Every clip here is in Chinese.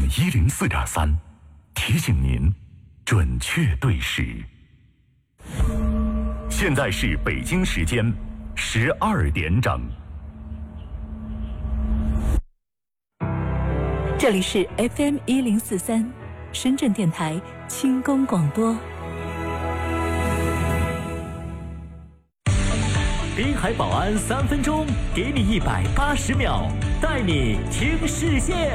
104.3，提醒您准确对时。现在是北京时间12点整。 这里是 FM 1043，深圳电台轻功广播。 滨海保安3分钟，给你180秒，带你听世界。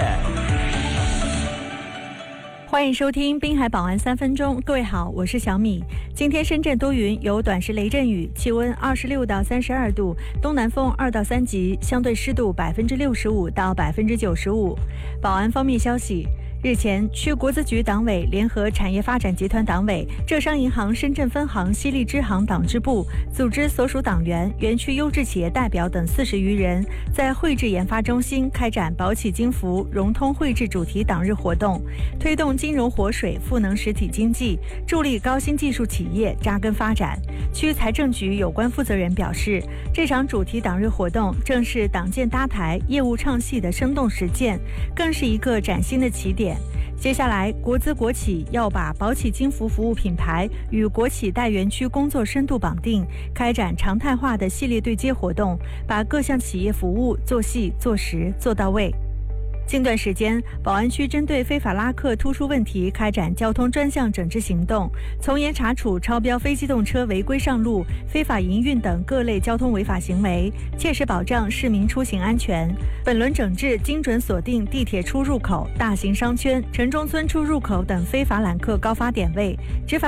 欢迎收听滨海保安3分钟，各位好，我是小米。今天深圳多云，有短时雷阵雨，气温26到32度，东南风2到3级，相对湿度65%到95%。保安方面消息，日前，区国资局党委联合产业发展集团党委、浙商银行深圳分行西丽支行党支部组织所属党员、园区优质企业代表等40余人，在绘制研发中心开展保企金服融通绘制主题党日活动，推动金融活水赋能实体经济，助力高新技术企业扎根发展。区财政局有关负责人表示，这场主题党日活动正是党建搭台、业务唱戏的生动实践，更是一个崭新的起点。接下来，国资国企要把保企金服服务品牌与国企带园区工作深度绑定，开展常态化的系列对接活动，把各项企业服务做细、做实、做到位。近段时间，宝安区针对非法拉客突出问题开展交通专项整治行动，从严查处超标非机动车违规上路、非法营运等各类交通违法行为，切实保障市民出行安全。本轮整治精准锁定地铁出入口、大型商圈、城中村出入口等非法揽客高发点位，执法